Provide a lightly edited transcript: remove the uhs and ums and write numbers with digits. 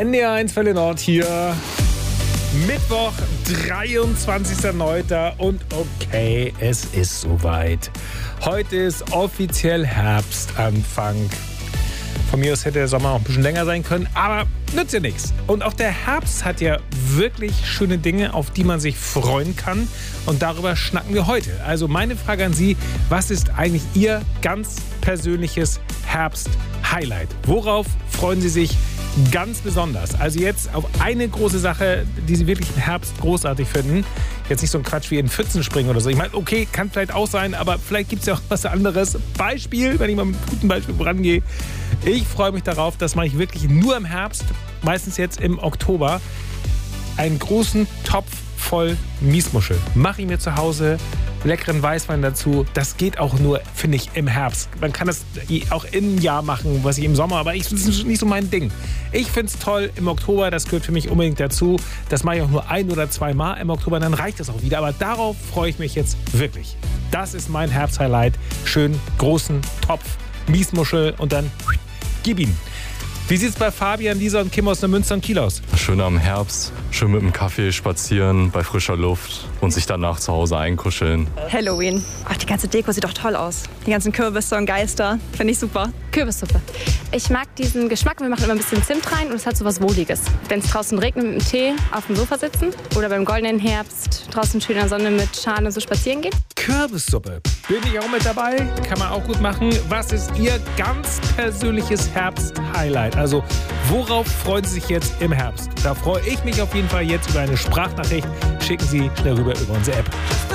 NDR1 Welle Nord hier. Mittwoch, 23.09. und okay, es ist soweit. Heute ist offiziell Herbstanfang. Von mir aus hätte der Sommer auch ein bisschen länger sein können, aber nützt ja nichts. Und auch der Herbst hat ja wirklich schöne Dinge, auf die man sich freuen kann. Und darüber schnacken wir heute. Also meine Frage an Sie, was ist eigentlich Ihr ganz persönliches Herbst-Highlight? Worauf freuen Sie sich ganz besonders? Also jetzt auf eine große Sache, die Sie wirklich im Herbst großartig finden. Jetzt nicht so ein Quatsch wie in Pfützen springen oder so. Ich meine, okay, kann vielleicht auch sein, aber vielleicht gibt es ja auch was anderes. Beispiel, wenn ich mal mit einem guten Beispiel vorangehe. Ich freue mich darauf, das mache ich wirklich nur im Herbst, meistens jetzt im Oktober, einen großen Topf voll Miesmuschel. Mache ich mir zu Hause, leckeren Weißwein dazu. Das geht auch nur, finde ich, im Herbst. Man kann das auch im Jahr machen, was ich im Sommer, aber das ist nicht so mein Ding. Ich finde es toll im Oktober, das gehört für mich unbedingt dazu. Das mache ich auch nur 1 oder 2 Mal im Oktober, dann reicht das auch wieder. Aber darauf freue ich mich jetzt wirklich. Das ist mein Herbst-Highlight. Schön großen Topf Miesmuschel und dann gib ihn. Wie sieht's bei Fabian, Lisa und Kim aus Neumünster und Kiel aus? Schön am Herbst, schön mit dem Kaffee spazieren, bei frischer Luft und sich danach zu Hause einkuscheln. Halloween. Ach, die ganze Deko sieht doch toll aus. Die ganzen Kürbisse und Geister, finde ich super. Kürbissuppe. Ich mag diesen Geschmack. Wir machen immer ein bisschen Zimt rein und es hat so was Wohliges. Wenn es draußen regnet, mit dem Tee auf dem Sofa sitzen oder beim goldenen Herbst draußen schön in der Sonne mit Schale so spazieren gehen. Kürbissuppe. Bin ich auch mit dabei? Kann man auch gut machen. Was ist Ihr ganz persönliches Herbst-Highlight? Also, worauf freuen Sie sich jetzt im Herbst? Da freue ich mich auf jeden Fall jetzt über eine Sprachnachricht. Schicken Sie schnell rüber über unsere App.